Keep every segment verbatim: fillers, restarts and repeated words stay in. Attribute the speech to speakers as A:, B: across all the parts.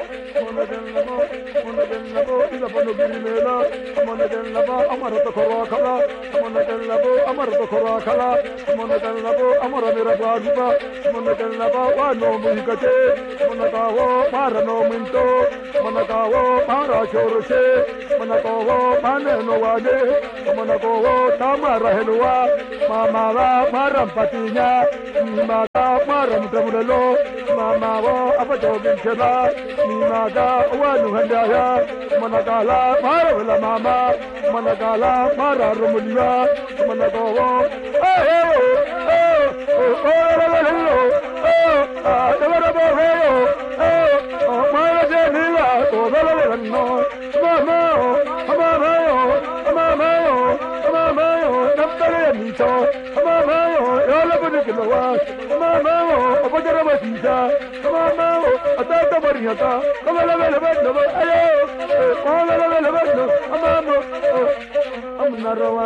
A: mona den labo mona den labo ila bono girimela mona den labo amara to korwa kala mona den labo amara to korwa kala mona den labo amara mera gwaduba mona den labo wa no muhikate mona kawo para no minto mona kawo para chorse mona kawo mane no wade mona kawo tamara helwa mama wa maram patinya mama maram tamulalo mama wa abajogin cheba mama wa nu handaya mona kala mara la mama mona kala mara rumuliya mona kawo eh eh oh oh hello oh ah devara bo oh oh mara je nila to bala no mama mama mama mama naptare ni to mama yola bune kilwa mama abajara batija mama atata bariyata kala bala bala ayo kala bala bala mama amna rawa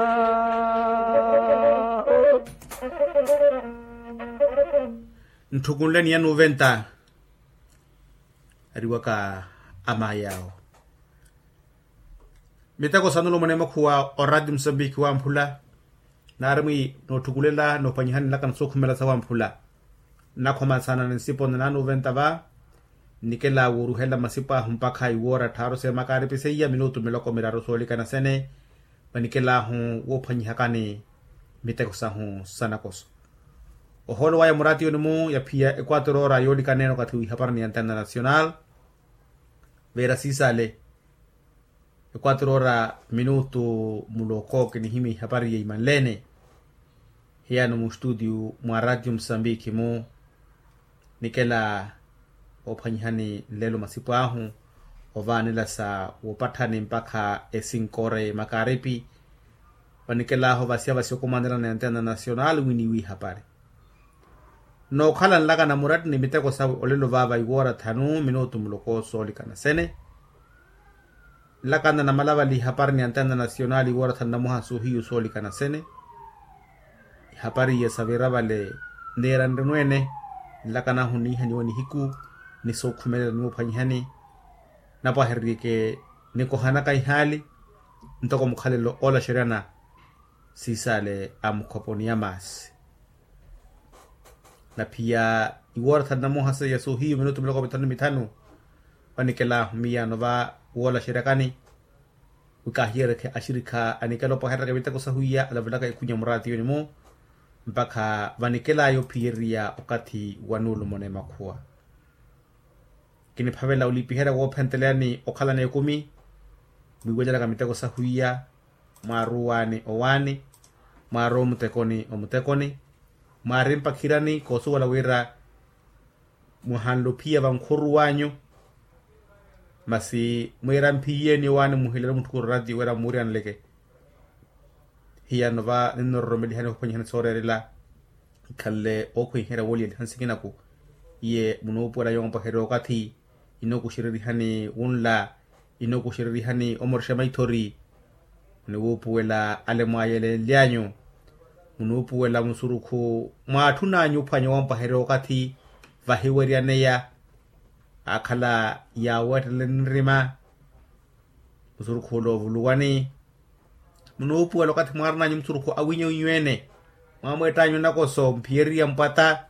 B: ntukunleni ya noventa ariwaka amayao mitako sanulo monema kuwa oradi Msambiki wa mpula na armi no tukulela no panyihani laka nsokumela sa wa mpula na koma sana nsipo na noventa ba nikela wuruhela masipa mpaka iwora taro se makari pise ya minutu miloko miraro soli kana sene banikela hu wo panyihakani mitako sa hu sana koso oholo waya murati onimu ya pia Ecuador ora yoli kaneno katui haparni antena nacional vera sisale Ecuador ora minuto muloko kini himi habari ya imanlene hiya no studio mwa radio Msambiki mo nikela opanyihani lelo masipo ahu ovanila sa wopatani mpaka esinkore makaripi wanikela ho vasia vasio komandera na antena nacional winiwi habari no khala nlaga na murat ni miteko sa olelo baba iwora thanu minuto muloko soli kana sene lakanda na malava li hapari ni antena nacional iwora thanda muha suhiyu soli kana sene hapari ya savera vale nera ndwenene lakana huni hani woni hiku ni sokumela ni mphanyani na pa herike ni ko hana kai hali ntoko mukhalelo ola sherana sisale amkhoponi ya masi na pia iwora thanda muha sa ya suhiyu minuto muloko mitano mitano wanikela miya nova wala shirakani ukahira ke ashirika anikelo pa heraka bitako sahuya ala vilaka ikunya murati yonimo mpaka vanikela yo piria wakati wanulu mone makua kini pavela ulipihera wo pentelani okhala ne kumi miwejala kamitako sahuya maruani owani maro mutekoni omutekoni marimpa kirani koso wala wira muhanlo pia vankhuru wanyu masi mwera mpiye ni wani muhilera mutukuru radi wera muri anleke hiya nova nino romeli hane kwenye hane sorerila kalle okwe hera woli hansikina ku ye munopo ra yompa hero kati inoku shiriri hani unla inoku shiriri hani omorsha maitori munopo wela alemwayele lianyo munopo wela musuruku maatuna nyupa nyompa hero kati vahiweria neya akala ya watlen rima musuruku lo vuluwani munopu wala kati marna nyum suruku awinyo nywene mamwe tanyo nako so mpieri ya mpata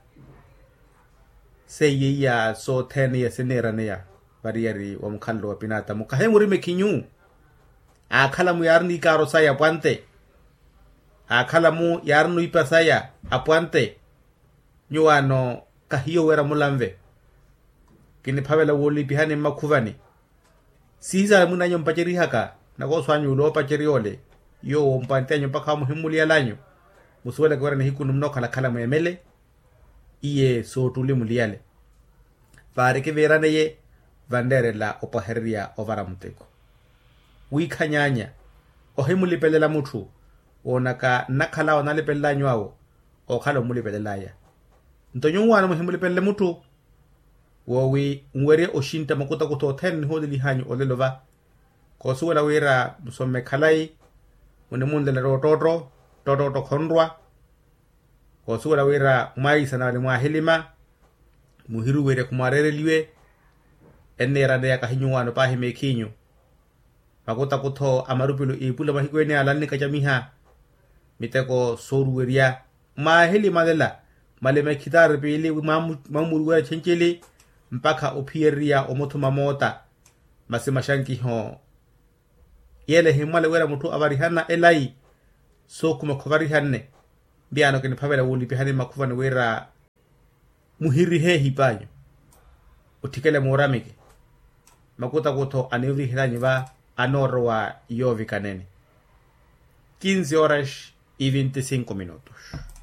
B: seye ya so tene ya senera ne ya bariyari wa mukhallo wa pinata mukahe murime kinyu akala mu yarni karo saya pante akala mu yarnu ipasaya apante nyuano kahiyo wera mulamve kini pavela woli bihane makuvani siza muna nyom pacheri haka nako swanyu lo pacheri ole yo mpante nyom paka muhimuli alanyo musuwele kwara ni hikunu mnoka la kala mwemele iye so tuli muliale varike verane ye vandere la opaheria ovara muteko wikanyanya ohimuli pelela mutu onaka nakala onale pelela nywao okhala muli pelela ya ntonyo wana muhimuli pelele mutu wowi nwere oshinta makuta kuto ten hodili hanyo olelova kosuwela wira musome khalai mune mundele rototo toto khonrwa kosuwela wira maisa na mwa helima muhiru were kumarere liwe enera de kahinyuano pahi mekinyu makuta kutho amarupilo ipula mahikweni alanni kajamiha miteko soruweria maheli madela male mekitare pili mamurwa chenchili mpaka opieria omoto mamota masema shanki ho yele himale wera mutu avarihana elai so kuma kovarihanne biano kene pavela wuli pihani makuvane wera muhiri he hipanyo utikele moramike makuta kuto anevri hilanyi va anoro wa yovi kanene quince horas y veinticinco minutos.